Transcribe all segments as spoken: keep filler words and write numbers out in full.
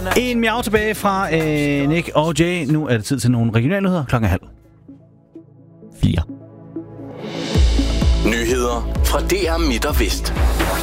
En miau tilbage fra øh, Nick og Jay. Nu er det tid til nogle regionale nyheder. Klokken er halv. Fire. Nyheder fra D R Midt og Vest.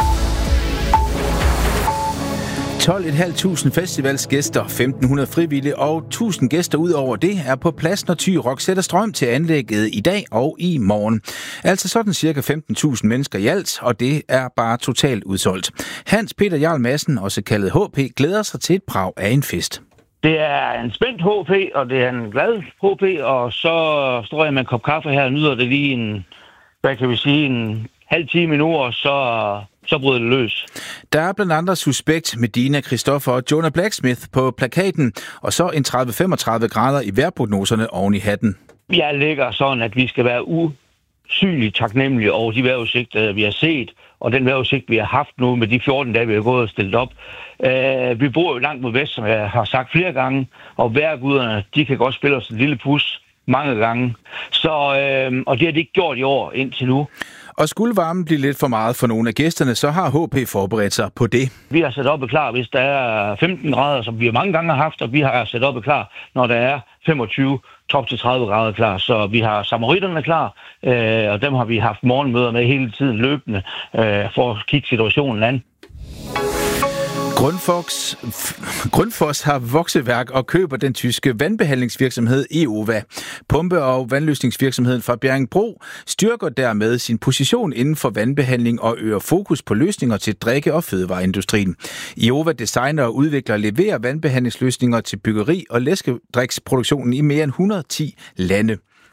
tolv tusind fem hundrede festivalsgæster, femten hundrede frivillige og tusind gæster ud over det er på plads, når Thy Rock sætter strøm til anlægget i dag og i morgen. Altså sådan cirka femten tusind mennesker i alt, og det er bare totalt udsolgt. Hans Peter Jarl Madsen, også kaldet H P, glæder sig til et brag af en fest. Det er en spændt H P, og det er en glad H P, og så står jeg med en kop kaffe her og nyder det lige en, hvad kan vi sige, en halv time nu, og så... så bryder det løs. Der er blandt andre suspekt Medina Christoffer og Jonah Blacksmith på plakaten, og så en tredive til femogtredive grader i vejrprognoserne oven i hatten. Jeg lægger sådan, at vi skal være usynligt taknemmelige over de vejrudsigter, vi har set, og den vejrudsigt, vi har haft nu med de fjorten dage, vi har gået og stillet op. Uh, vi bor jo langt mod vest, som jeg har sagt flere gange, og vejrguderne, de kan godt spille os en lille pus mange gange. Så, uh, og det har de ikke gjort i år indtil nu. Og skulle varmen blive lidt for meget for nogle af gæsterne, så har H P forberedt sig på det. Vi har sat op og klar, hvis der er femten grader, som vi jo mange gange har haft, og vi har sat op og klar, når der er femogtyve, top til tredive grader klar. Så vi har samaritterne klar, øh, og dem har vi haft morgenmøder med hele tiden løbende, øh, for at kigge situationen an. Grundfos, Grundfos har vokseværk og køber den tyske vandbehandlingsvirksomhed EOVA. Pumpe- og vandløsningsvirksomheden fra Bjerringbro styrker dermed sin position inden for vandbehandling og øger fokus på løsninger til drikke- og fødevareindustrien. EOVA designer og udvikler og leverer vandbehandlingsløsninger til byggeri og læskedriksproduktionen i mere end et hundrede og ti lande.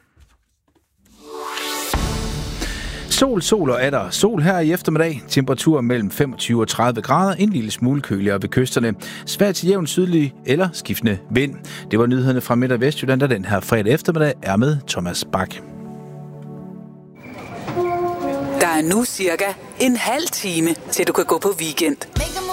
Sol, sol og atter. Sol her i eftermiddag. Temperatur mellem femogtyve og tredive grader. En lille smule køligere ved kysterne. Svag til jævn sydlig eller skiftende vind. Det var nyhederne fra Midt- og Vestjylland, der den her fredag eftermiddag er med Thomas Bak. Der er nu cirka en halv time, til du kan gå på weekend.